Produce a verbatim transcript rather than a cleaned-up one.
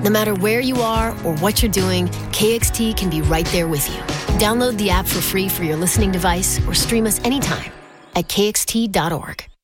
No matter where you are or what you're doing, K X T can be right there with you. Download the app for free for your listening device or stream us anytime at K X T dot org.